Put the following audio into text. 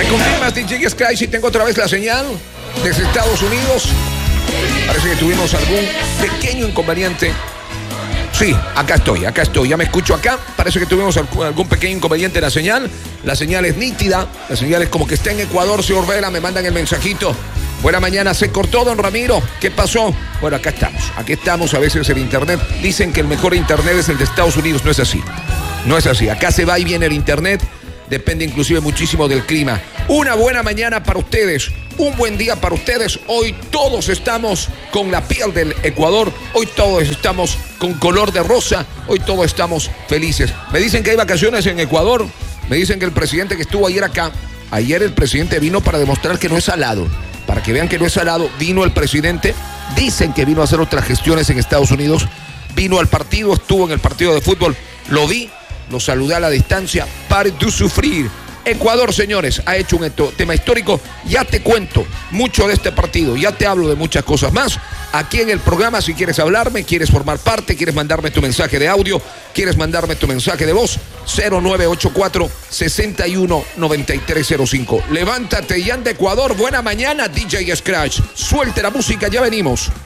confirmas, DJ Sky, si tengo otra vez la señal desde Estados Unidos? Parece que tuvimos algún pequeño inconveniente. Sí, acá estoy, ya me escucho acá. Parece que tuvimos algún pequeño inconveniente en la señal. La señal es nítida, la señal es como que está en Ecuador, señor Vera, me mandan el mensajito. Buena mañana, se cortó, don Ramiro. ¿Qué pasó? Bueno, acá estamos, a veces el internet. Dicen que el mejor internet es el de Estados Unidos, no es así. No es así, acá se va y viene el internet. Depende inclusive muchísimo del clima. Una buena mañana para ustedes, un buen día para ustedes. Hoy todos estamos con la piel del Ecuador, hoy todos estamos con color de rosa, hoy todos estamos felices. Me dicen que hay vacaciones en Ecuador, me dicen que el presidente que estuvo ayer acá, ayer el presidente vino para demostrar que no es salado, para que vean que no es salado, vino el presidente, dicen que vino a hacer otras gestiones en Estados Unidos, vino al partido, estuvo en el partido de fútbol, lo vi. Lo saludé a la distancia. Pare de sufrir. Ecuador, señores, ha hecho un tema histórico. Ya te cuento mucho de este partido. Ya te hablo de muchas cosas más. Aquí en el programa, si quieres hablarme, quieres formar parte, quieres mandarme tu mensaje de audio, quieres mandarme tu mensaje de voz, 0984-619305. Levántate y anda Ecuador. Buena mañana, DJ Scratch. Suelte la música, ya venimos.